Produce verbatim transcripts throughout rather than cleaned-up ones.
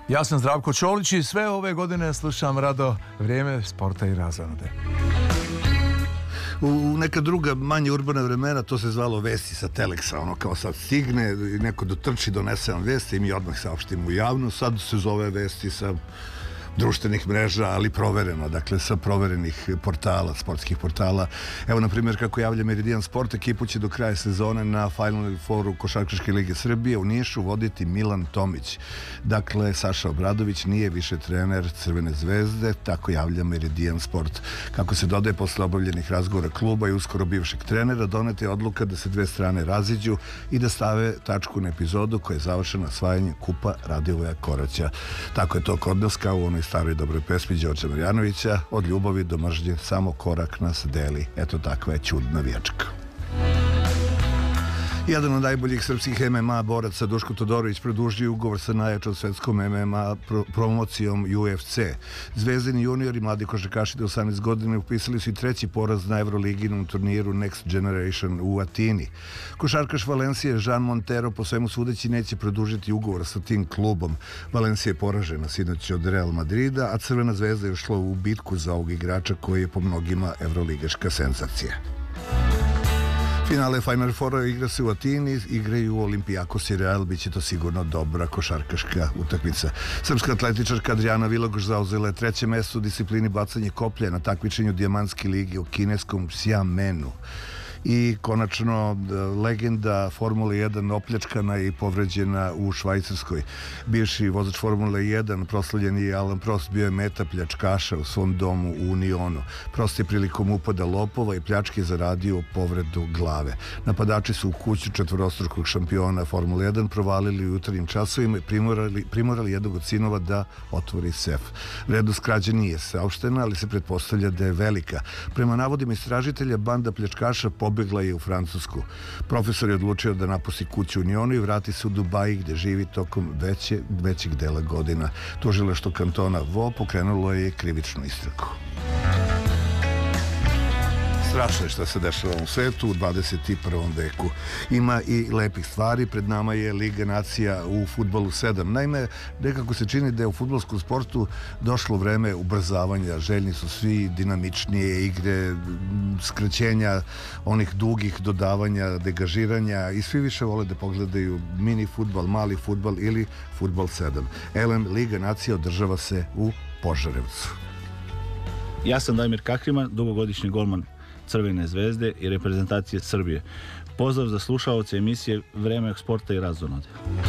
Ja sam Zdravko Čolić i sve ove godine slušam rado Vrijeme sporta i razonode. U neka druga manje urbana vremena to se zvalo vesti sa teleksa, ono kao sad stigne, neko dotrči, donese vam vesti i mi odmah saopštimo u javnost. Sad se zove vesti sa društvenih mreža, ali provereno, dakle sa proverenih portala, sportskih portala. Evo, na primjer, kako javlja Meridian Sport, ekipu će do kraja sezone na Final Fouru Košarkaške lige Srbije u Nišu voditi Milan Tomić. Dakle, Saša Obradović nije više trener Crvene zvezde, tako javlja Meridian Sport. Kako se dodaje posle obavljenih razgovora kluba i uskoro bivšeg trenera, doneta je odluka da se dve strane raziđu i da stave tačku na epizodu koja je završena osvajanjem kupa Radivoja Koraća. Tako je to kod nas, kao u onoj staroj dobroj pesmi Đorđa Marjanovića, od ljubavi do mržnje samo korak nas deli. Eto, takva je čudna navijačka. Jedan od najboljih srpskih M M A boraca, Duško Todorović, produžio ugovor sa najjačom svetskom M M A pro promocijom U F C. Zvezdini juniori, mladi košarkaši do osamnaest godina, upisali su i treći poraz na Euroliginom turniru Next Generation u Atini. Košarkaš Valencije Jean Montero po svemu sudeći neće produžiti ugovor sa tim klubom. Valencija je poražena sinoć od Real Madrida, a Crvena zvezda je ušla u bitku za ovog igrača koji je po mnogima evroligaška senzacija. Finale Final Foura igra se u Atini, igraju Olimpijakos i Real, bit će to sigurno dobra košarkaška utakmica. Srpska atletičarka Adriana Vilogoš zauzela je treće mesto u disciplini bacanje koplja na takmičenju Dijamantske lige u kineskom Xiamenu. I konačno legenda Formule jedan opljačkana i povređena u Švajcarskoj. Bivši vozač Formule jedan, proslavljeni Alan Prost, bio je meta pljačkaša u svom domu u Unionu. Prost je prilikom upada lopova i pljačke zaradio povredu glave. Napadači su u kuću četvorostrukog šampiona Formule jedan provalili u jutarnjim časovima i primorali, primorali jednog od sinova da otvori sef. Vrednost krađe nije saopštena, ali se pretpostavlja da je velika. Prema navodima istražitelja, banda pljačkaša pobegla je u Francusku. Profesor je odlučio da napusti kuću u Unionu i vrati se u Dubaji, gde živi tokom veće, većeg dela godina. Tužilaštvo kantona Vo pokrenulo je krivičnu istragu. Strašno je što se dešava u svetu u dvadeset prvom veku. Ima i lepih stvari. Pred nama je Liga nacija u fudbalu sedam. Naime, nekako se čini da je u fudbalskom sportu došlo vreme ubrzavanja. Željni su svi dinamičnije igre, skraćenja onih dugih dodavanja, degažiranja i svi više vole da pogledaju mini fudbal, mali fudbal ili fudbal sedam. Elem, Liga nacija održava se u Požarevcu. Ja sam Damir Kakrima, dugogodišnji golman Crvene zvezde i reprezentacije Srbije. Pozdrav za slušaoce emisije Vreme sporta i razonode.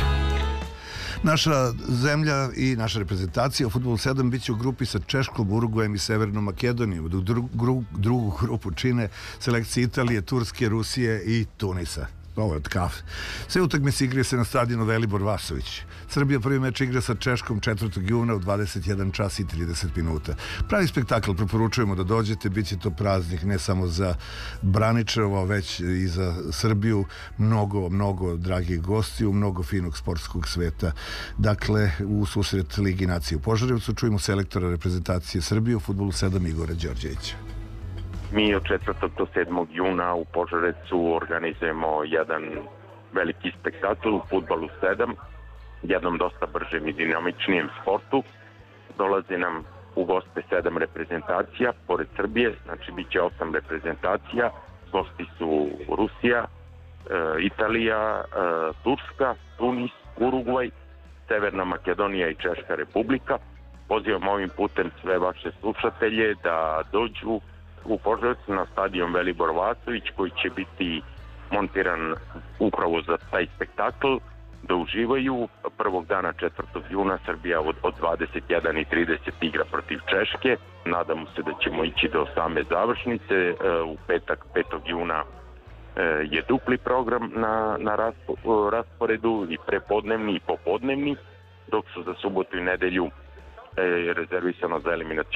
Naša zemlja i naša reprezentacija u fudbalu sedam biće u grupi sa Češkom, Urugvajem i Severnom Makedonijom. Dok dru, gru, drugu grupu čine selekcije Italije, Turske, Rusije i Tunisa. Ovo je od kafe. Sve utakmice igre se na stadionu Velibor Vasović. Srbija prvi meč igra sa Češkom četvrtog juna u dvadeset jedan čas i trideset minuta. Pravi spektakl, preporučujemo da dođete, bit će to praznik ne samo za Braničevo, već i za Srbiju. Mnogo, mnogo dragih gostiju, mnogo finog sportskog sveta. Dakle, u susret Ligi nacije u Požarevcu čujemo selektora reprezentacije Srbije u fudbalu sedam Igora Đorđevića. Mi od četvrtog do sedmog juna u Požarevcu organizujemo jedan veliki spektakl u fudbalu sedam, jednom dosta bržem i dinamičnijem sportu. Dolazi nam u goste sedam reprezentacija, pored Srbije, znači bit će osam reprezentacija. Gosti su Rusija, Italija, Turska, Tunis, Urugvaj, Severna Makedonija i Češka republika. Pozivam ovim putem sve vaše slušatelje da dođu u Požarevcu na stadion Velibor Vasović, koji će biti montiran upravo za taj spektakl, da uživaju. Prvog dana četvrtog juna Srbija od, od dvadeset jedan i trideset igra protiv Češke. Nadamo se da ćemo ići do same završnice. U petak petog juna je dupli program na, na rasporedu, i prepodnevni i popodnevni, dok su za subotu i nedelju je rezervisano za eliminacionu